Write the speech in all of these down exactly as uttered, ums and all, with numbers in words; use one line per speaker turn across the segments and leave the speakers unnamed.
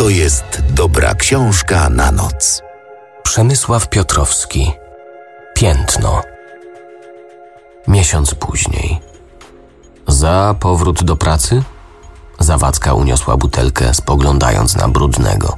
to jest dobra książka na noc.
Przemysław Piotrowski. Piętno. Miesiąc później. Za powrót do pracy? Zawadzka uniosła butelkę, spoglądając na Brudnego.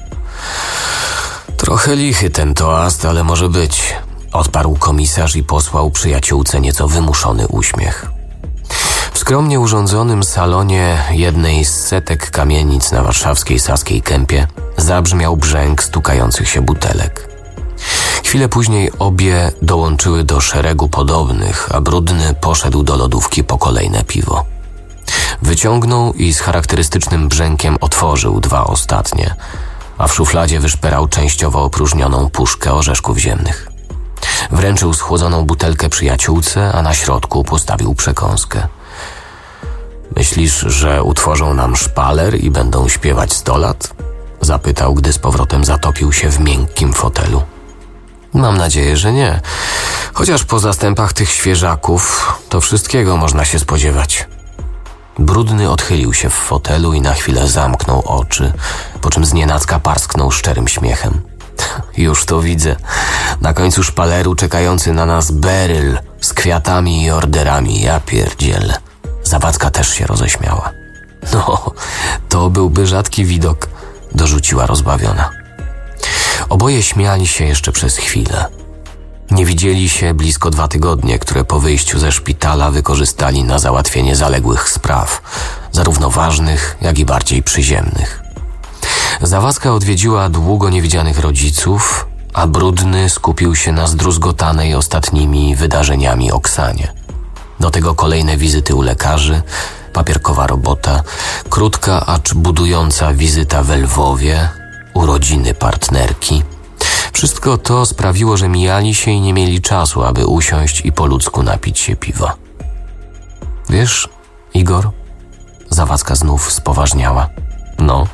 Trochę lichy ten toast, ale może być. Odparł komisarz i posłał przyjaciółce nieco wymuszony uśmiech. W skromnie urządzonym salonie jednej z setek kamienic na warszawskiej Saskiej Kępie zabrzmiał brzęk stukających się butelek. Chwilę później obie dołączyły do szeregu podobnych, a Brudny poszedł do lodówki po kolejne piwo. Wyciągnął i z charakterystycznym brzękiem otworzył dwa ostatnie, a w szufladzie wyszperał częściowo opróżnioną puszkę orzeszków ziemnych. Wręczył schłodzoną butelkę przyjaciółce, a na środku postawił przekąskę. Myślisz, że utworzą nam szpaler i będą śpiewać sto lat? Zapytał, gdy z powrotem zatopił się w miękkim fotelu. Mam nadzieję, że nie. Chociaż po zastępach tych świeżaków to wszystkiego można się spodziewać. Brudny odchylił się w fotelu i na chwilę zamknął oczy, po czym znienacka parsknął szczerym śmiechem. Już to widzę. Na końcu szpaleru czekający na nas beryl z kwiatami i orderami. Ja pierdzielę. Zawadzka też się roześmiała. No, to byłby rzadki widok, dorzuciła rozbawiona. Oboje śmiali się jeszcze przez chwilę. Nie widzieli się blisko dwa tygodnie, które po wyjściu ze szpitala wykorzystali na załatwienie zaległych spraw, zarówno ważnych, jak i bardziej przyziemnych. Zawadzka odwiedziła długo niewidzianych rodziców, a Brudny skupił się na zdruzgotanej ostatnimi wydarzeniami Oksanie. Do tego kolejne wizyty u lekarzy, papierkowa robota, krótka, acz budująca wizyta we Lwowie, urodziny partnerki. Wszystko to sprawiło, że mijali się i nie mieli czasu, aby usiąść i po ludzku napić się piwa. Wiesz, Igor? Zawadzka znów spoważniała. No.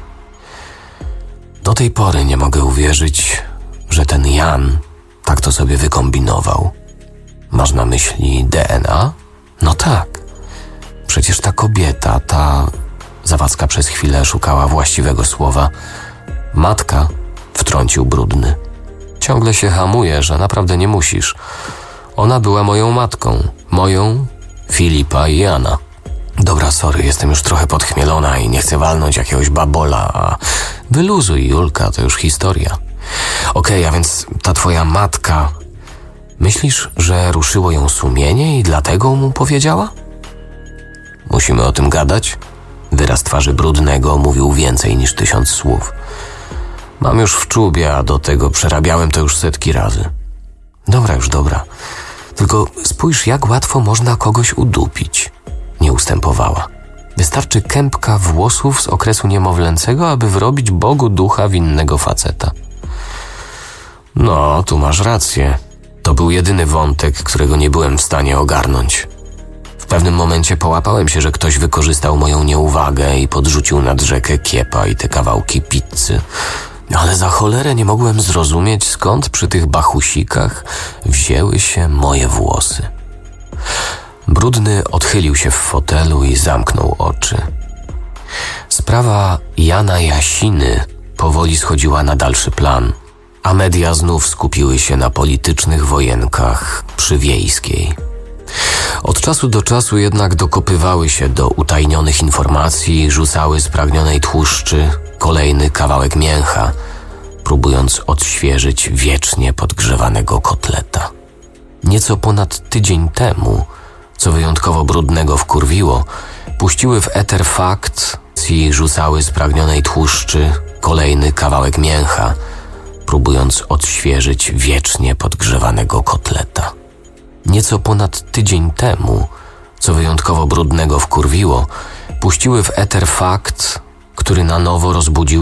Do tej pory nie mogę uwierzyć, że ten Jan tak to sobie wykombinował. Masz na myśli D N A? No tak. Przecież ta kobieta, ta... Zawadzka przez chwilę szukała właściwego słowa. Matka, wtrącił Brudny. Ciągle się hamuje, że naprawdę nie musisz. Ona była moją matką. Moją, Filipa i Jana. Dobra, sorry, jestem już trochę podchmielona i nie chcę walnąć jakiegoś babola, a wyluzuj, Julka, to już historia. Okej, a więc ta twoja matka... Myślisz, że ruszyło ją sumienie i dlatego mu powiedziała? Musimy o tym gadać? Wyraz twarzy Brudnego mówił więcej niż tysiąc słów. Mam już w czubie, a do tego przerabiałem to już setki razy. Dobra, już dobra. Tylko spójrz, jak łatwo można kogoś udupić. Nie ustępowała. Wystarczy kępka włosów z okresu niemowlęcego, aby wrobić Bogu ducha winnego faceta. No, tu masz rację. To był jedyny wątek, którego nie byłem w stanie ogarnąć. W pewnym momencie połapałem się, że ktoś wykorzystał moją nieuwagę i podrzucił nad rzekę kiepa i te kawałki pizzy. Ale za cholerę nie mogłem zrozumieć, skąd przy tych bachusikach wzięły się moje włosy. Brudny odchylił się w fotelu i zamknął oczy. Sprawa Jana Jasiny powoli schodziła na dalszy plan, a media znów skupiły się na politycznych wojenkach przy Wiejskiej. Od czasu do czasu jednak dokopywały się do utajnionych informacji i rzucały spragnionej tłuszczy kolejny kawałek mięcha, próbując odświeżyć wiecznie podgrzewanego kotleta. Nieco ponad tydzień temu, co wyjątkowo Brudnego wkurwiło, puściły w eter fakt i rzucały spragnionej tłuszczy kolejny kawałek mięcha, próbując odświeżyć wiecznie podgrzewanego kotleta. Nieco ponad tydzień temu, co wyjątkowo Brudnego wkurwiło, puściły w eter fakt, który na nowo rozbudził